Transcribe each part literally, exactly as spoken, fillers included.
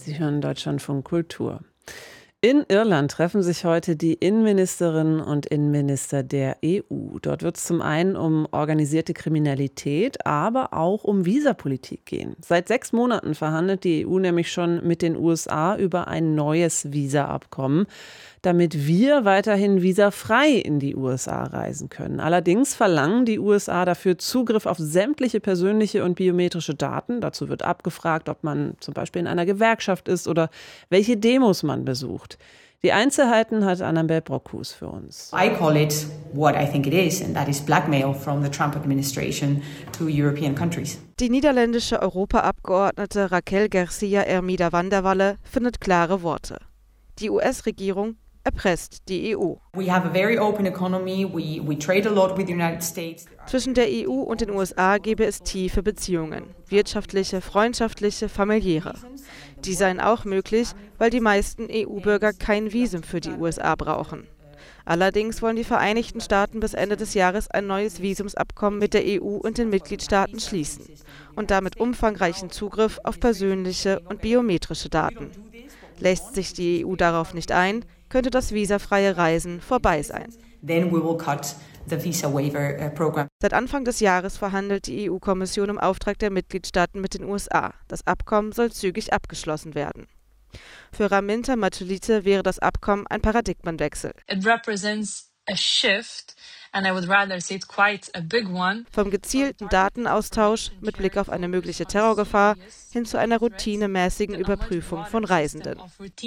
Sie hören Deutschlandfunk Kultur. In Irland treffen sich heute die Innenministerinnen und Innenminister der E U. Dort wird es zum einen um organisierte Kriminalität, aber auch um Visapolitik gehen. Seit sechs Monaten verhandelt die E U nämlich schon mit den U S A über ein neues Visaabkommen, damit wir weiterhin visafrei in die U S A reisen können. Allerdings verlangen die U S A dafür Zugriff auf sämtliche persönliche und biometrische Daten. Dazu wird abgefragt, ob man zum Beispiel in einer Gewerkschaft ist oder welche Demos man besucht. Die Einzelheiten hat Annabel Brockhus für uns. I call it what I think it is, and that is blackmail from the Trump administration to European countries. Die niederländische Europaabgeordnete Raquel Garcia Hermida van der Walle findet klare Worte. Die U S-Regierung erpresst die E U. We have a very open economy. We, we trade a lot with the United States. Zwischen der E U und den U S A gebe es tiefe Beziehungen, wirtschaftliche, freundschaftliche, familiäre. Die seien auch möglich, weil die meisten E U-Bürger kein Visum für die U S A brauchen. Allerdings wollen die Vereinigten Staaten bis Ende des Jahres ein neues Visumsabkommen mit der E U und den Mitgliedstaaten schließen und damit umfangreichen Zugriff auf persönliche und biometrische Daten. Lässt sich die E U darauf nicht ein, könnte das visafreie Reisen vorbei sein. Then we will cut the visa waiver uh, program. Seit Anfang des Jahres verhandelt die E U-Kommission im Auftrag der Mitgliedstaaten mit den U S A. Das Abkommen soll zügig abgeschlossen werden. Für Raminta Matulite wäre das Abkommen ein Paradigmenwechsel. It represents a shift, and I would rather say it's quite a big one. Vom gezielten Datenaustausch mit Blick auf eine mögliche Terrorgefahr hin zu einer routinemäßigen Überprüfung von Reisenden.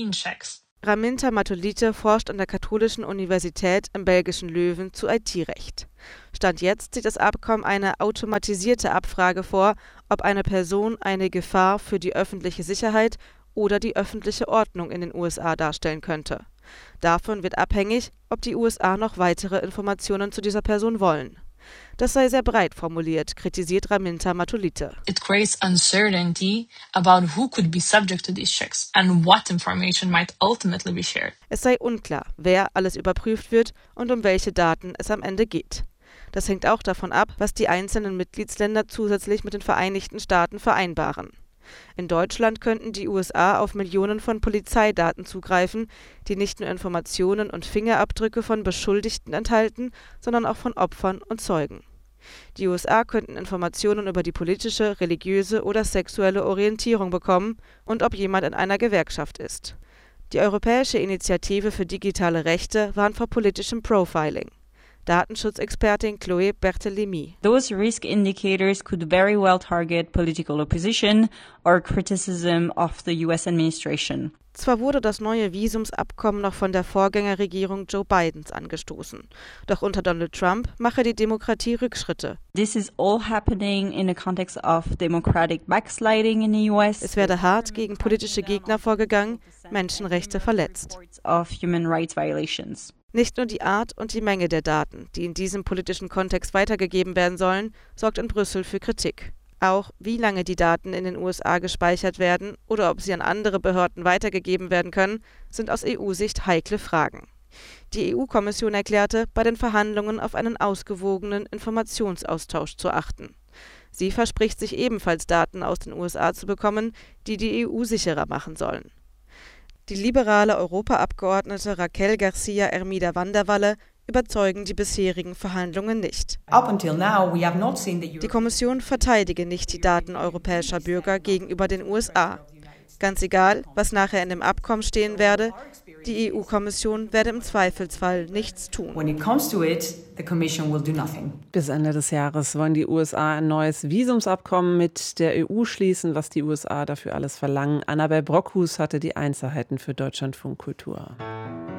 Raminta Matulite forscht an der Katholischen Universität im belgischen Leuven zu I T-Recht. Stand jetzt sieht das Abkommen eine automatisierte Abfrage vor, ob eine Person eine Gefahr für die öffentliche Sicherheit oder die öffentliche Ordnung in den U S A darstellen könnte. Davon wird abhängig, ob die U S A noch weitere Informationen zu dieser Person wollen. Das sei sehr breit formuliert, kritisiert Raminta Matulite. It creates uncertainty about who could be subject to these checks and what information might ultimately be shared. Es sei unklar, wer alles überprüft wird und um welche Daten es am Ende geht. Das hängt auch davon ab, was die einzelnen Mitgliedsländer zusätzlich mit den Vereinigten Staaten vereinbaren. In Deutschland könnten die U S A auf Millionen von Polizeidaten zugreifen, die nicht nur Informationen und Fingerabdrücke von Beschuldigten enthalten, sondern auch von Opfern und Zeugen. Die U S A könnten Informationen über die politische, religiöse oder sexuelle Orientierung bekommen und ob jemand in einer Gewerkschaft ist. Die Europäische Initiative für digitale Rechte warnt vor politischem Profiling. Datenschutzexpertin Chloé Berthelemy. Those risk indicators could very well target political opposition or criticism of the U S administration. Zwar wurde das neue Visumsabkommen noch von der Vorgängerregierung Joe Bidens angestoßen, doch unter Donald Trump mache die Demokratie Rückschritte. This is all happening in the context of democratic backsliding in the U S. Es werde hart gegen politische Gegner vorgegangen, Menschenrechte verletzt. Of human rights violations. Nicht nur die Art und die Menge der Daten, die in diesem politischen Kontext weitergegeben werden sollen, sorgt in Brüssel für Kritik. Auch wie lange die Daten in den U S A gespeichert werden oder ob sie an andere Behörden weitergegeben werden können, sind aus E U-Sicht heikle Fragen. Die E U-Kommission erklärte, bei den Verhandlungen auf einen ausgewogenen Informationsaustausch zu achten. Sie verspricht sich ebenfalls Daten aus den U S A zu bekommen, die die E U sicherer machen sollen. Die liberale Europaabgeordnete Raquel Garcia Hermida van der Walle überzeugen die bisherigen Verhandlungen nicht. Up until now, we have not seen the Die Kommission verteidige nicht die Daten europäischer Bürger gegenüber den U S A. Ganz egal, was nachher in dem Abkommen stehen werde, die E U-Kommission werde im Zweifelsfall nichts tun. When it comes to it, the Commission will do nothing. Bis Ende des Jahres wollen die U S A ein neues Visumsabkommen mit der E U schließen, was die U S A dafür alles verlangen. Annabel Brockhus hatte die Einzelheiten für Deutschlandfunk Kultur.